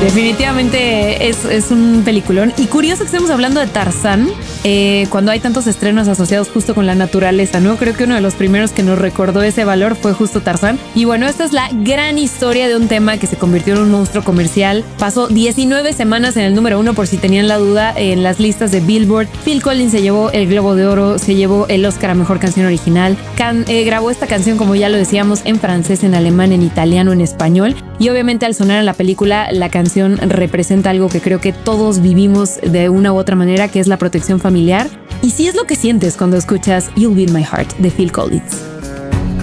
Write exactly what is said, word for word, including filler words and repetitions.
Definitivamente es, es un peliculón. Y curioso que estemos hablando de Tarzán eh, cuando hay tantos estrenos asociados justo con la naturaleza, ¿no? Creo que uno de los primeros que nos recordó ese valor fue justo Tarzán. Y bueno, esta es la gran historia de un tema que se convirtió en un monstruo comercial. Pasó diecinueve semanas en el número uno, por si tenían la duda, en las listas de Billboard. Phil Collins se llevó el Globo de Oro, se llevó el Oscar a Mejor Canción Original. Can, eh, grabó esta canción, como ya lo decíamos, en francés, en alemán, en italiano, en español. Y obviamente al sonar en la película, la canción representa algo que creo que todos vivimos de una u otra manera, que es la protección familiar. Y sí es lo que sientes cuando escuchas You'll Be in My Heart de Phil Collins.